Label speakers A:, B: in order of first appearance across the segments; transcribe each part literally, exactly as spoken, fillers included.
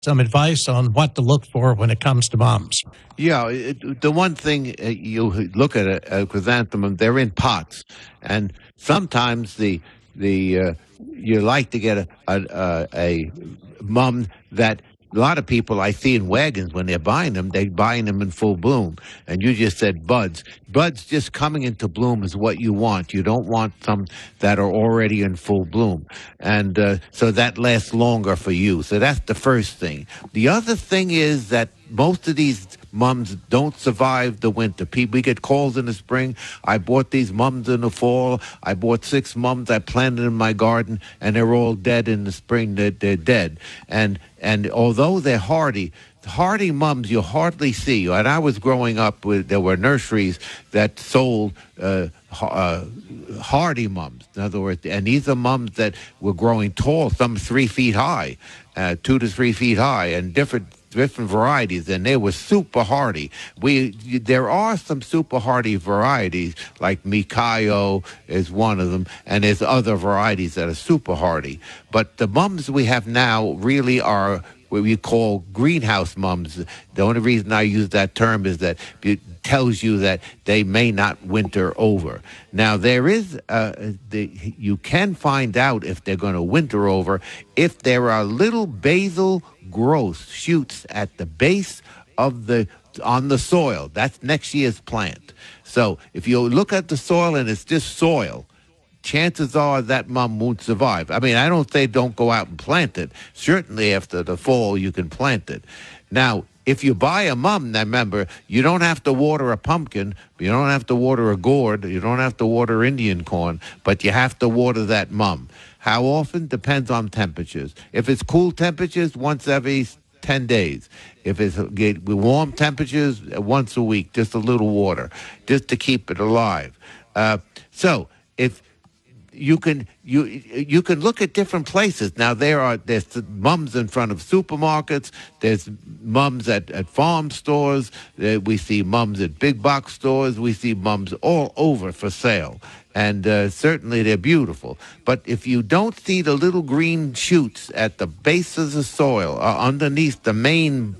A: some advice on what to look for when it comes to mums.
B: Yeah, it, the one thing uh, you look at a, a chrysanthemum, they're in pots, and sometimes the the uh, you like to get a a, a a mum that a lot of people I see in wagons when they're buying them, they're buying them in full bloom. And you just said buds. Buds just coming into bloom is what you want. You don't want some that are already in full bloom. And uh, so that lasts longer for you. So that's the first thing. The other thing is that most of these mums don't survive the winter. People, we get calls in the spring. I bought these mums in the fall. I bought six mums. I planted in my garden, and they're all dead in the spring. They're, they're dead. And and although they're hardy, hardy mums you hardly see. When I was growing up, with, there were nurseries that sold uh, uh, hardy mums. In other words, and these are mums that were growing tall, some three feet high, uh, two to three feet high, and different different varieties, and they were super hardy. We there are some super hardy varieties, like Mikayo is one of them, and there's other varieties that are super hardy. But the mums we have now really are what we call greenhouse mums. The only reason I use that term is that it tells you that they may not winter over. Now, there is, uh, the, you can find out if they're going to winter over if there are little basal growth shoots at the base of the on the soil. That's next year's plant. So if you look at the soil and it's just soil, chances are that mum won't survive. I mean, I don't say don't go out and plant it. Certainly after the fall you can plant it. Now, if you buy a mum, now remember, you don't have to water a pumpkin, you don't have to water a gourd, you don't have to water Indian corn, but you have to water that mum. How often? Depends on temperatures. If it's cool temperatures, once every ten days. If it's get warm temperatures, once a week, just a little water, just to keep it alive. Uh, so if you can you you can look at different places. Now there are there's mums in front of supermarkets. There's mums at, at farm stores. Uh, we see mums at big box stores. We see mums all over for sale. And uh, certainly they're beautiful. But if you don't see the little green shoots at the base of the soil, uh, underneath the main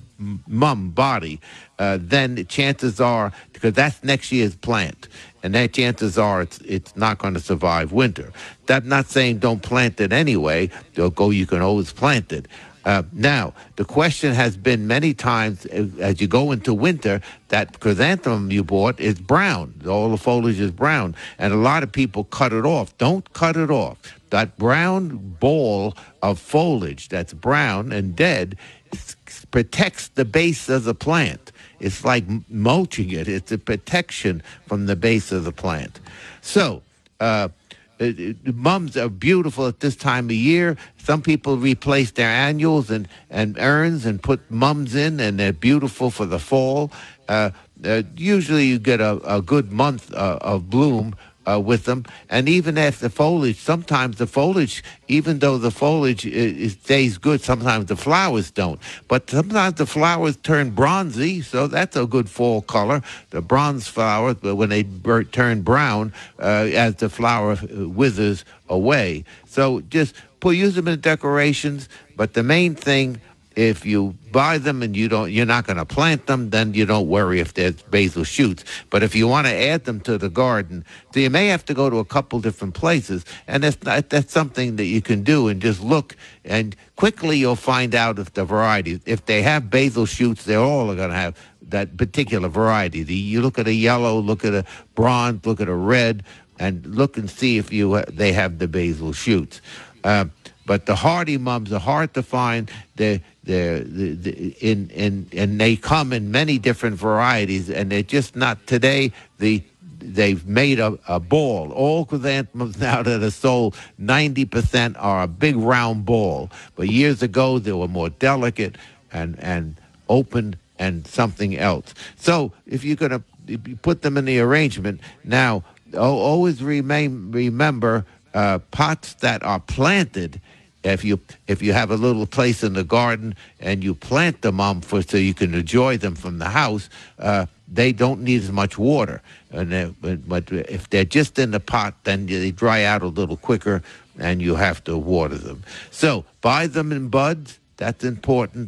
B: mum body, uh, then the chances are, because that's next year's plant, and that chances are it's it's not going to survive winter. That's not saying don't plant it anyway. They'll go, you can always plant it. Uh, now, the question has been many times uh, as you go into winter, that chrysanthemum you bought is brown. All the foliage is brown. And a lot of people cut it off. Don't cut it off. That brown ball of foliage that's brown and dead protects the base of the plant. It's like mulching it. It's a protection from the base of the plant. So, uh, It, it, mums are beautiful at this time of year. Some people replace their annuals and, and urns and put mums in, and they're beautiful for the fall. Uh, uh, usually you get a, a good month uh, of bloom uh, with them. And even as the foliage, sometimes the foliage, even though the foliage is, is, stays good, sometimes the flowers don't. But sometimes the flowers turn bronzy, so that's a good fall color. The bronze flowers, but when they bur- turn brown, uh, as the flower withers away. So just put, use them in decorations, but the main thing, if you buy them and you don't, you're not going to plant them, then you don't worry if there's basil shoots. But if you want to add them to the garden, so you may have to go to a couple different places, and that's not, that's something that you can do, and just look, and quickly you'll find out if the varieties, if they have basil shoots, they're all going to have that particular variety. The, you look at a yellow, look at a bronze, look at a red, and look and see if you they have the basil shoots. Uh, but the hardy mums are hard to find. They're, they're, they're in, in, and they come in many different varieties, and they're just not today. The they've made a, a ball. All chrysanthemums now that are sold, ninety percent are a big round ball. But years ago, they were more delicate and and open and something else. So if you're going to put them in the arrangement now, always remain remember uh, pots that are planted. If you if you have a little place in the garden and you plant them um, for so you can enjoy them from the house, uh, they don't need as much water. And but, but if they're just in the pot, then they dry out a little quicker, and you have to water them. So buy them in buds. That's important